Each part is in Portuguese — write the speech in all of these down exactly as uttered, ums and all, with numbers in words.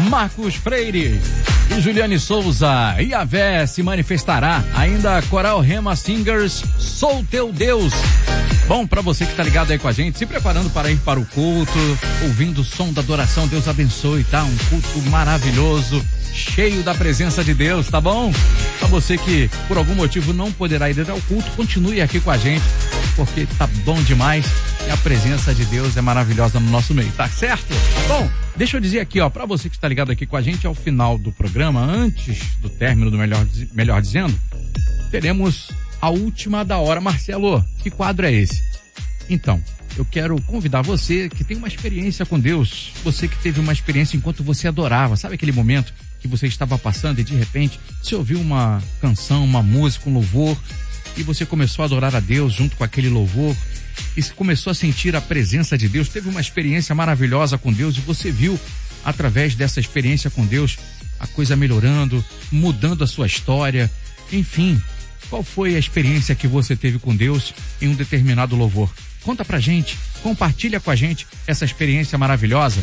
Marcos Freire e Juliane Souza. Yahvé se manifestará. Ainda Coral Rema Singers, Sou Teu Deus. Bom, pra você que tá ligado aí com a gente, se preparando para ir para o culto, ouvindo o som da adoração, Deus abençoe, tá? Um culto maravilhoso, cheio da presença de Deus, tá bom? Pra você que por algum motivo não poderá ir ao culto, continue aqui com a gente, porque tá bom demais e a presença de Deus é maravilhosa no nosso meio, tá certo? Bom, deixa eu dizer aqui, ó, pra você que está ligado aqui com a gente ao final do programa, antes do término do melhor, melhor dizendo, teremos a última da hora. Marcelo, que quadro é esse? Então, eu quero convidar você que tem uma experiência com Deus, você que teve uma experiência enquanto você adorava, sabe aquele momento que você estava passando e de repente você ouviu uma canção, uma música, um louvor e você começou a adorar a Deus junto com aquele louvor e começou a sentir a presença de Deus, teve uma experiência maravilhosa com Deus e você viu através dessa experiência com Deus a coisa melhorando, mudando a sua história, enfim, qual foi a experiência que você teve com Deus em um determinado louvor? Conta pra gente, compartilha com a gente essa experiência maravilhosa.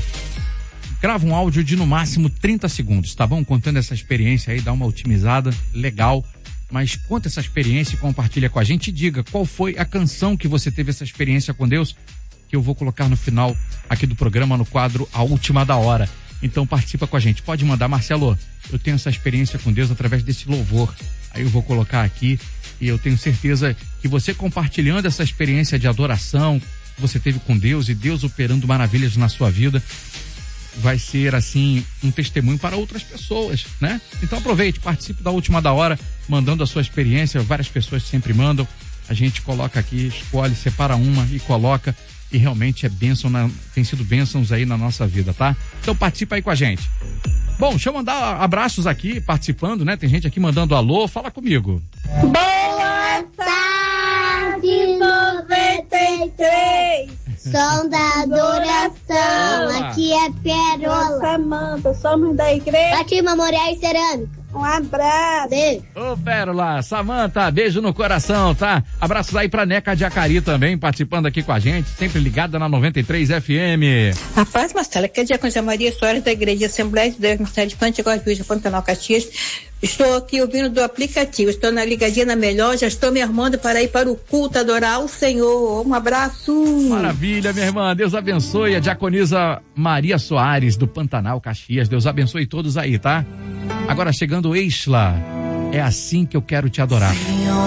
Grava um áudio de no máximo trinta segundos, tá bom? Contando essa experiência aí, dá uma otimizada legal, mas conta essa experiência e compartilha com a gente e diga qual foi a canção que você teve essa experiência com Deus, que eu vou colocar no final aqui do programa, no quadro A Última da Hora. Então participa com a gente, pode mandar, Marcelo, eu tenho essa experiência com Deus através desse louvor, aí eu vou colocar aqui e eu tenho certeza que você compartilhando essa experiência de adoração que você teve com Deus e Deus operando maravilhas na sua vida, vai ser assim um testemunho para outras pessoas, né? Então aproveite, participe da Última da Hora, mandando a sua experiência, várias pessoas sempre mandam, a gente coloca aqui, escolhe, separa uma e coloca, e realmente é bênção, na, tem sido bênçãos aí na nossa vida, tá? Então participa aí com a gente. Bom, deixa eu mandar abraços aqui, participando, né? Tem gente aqui mandando alô, fala comigo. Boa tarde, noventa e três. Som da adoração, Olá. Aqui é Perola. Samanta, somos da igreja. Aqui, Memorial e Cerâmica. Um abraço. Beijo. Ô, Pérola, Samanta, beijo no coração, tá? Abraços aí pra Neca de Acari também, participando aqui com a gente, sempre ligada na noventa e três F M. A paz, Marcela, que é dia com a Maria Soares da Igreja Assembleia de Deus, Ministério de Pantigó de Juiz, Pantanal, Caxias. Estou aqui ouvindo do aplicativo, estou na ligadinha na melhor, já estou me armando para ir para o culto, adorar o Senhor. Um abraço. Maravilha, minha irmã, Deus abençoe a diaconisa Maria Soares do Pantanal, Caxias, Deus abençoe todos aí, tá? Agora chegando o Exla, é assim que eu quero te adorar.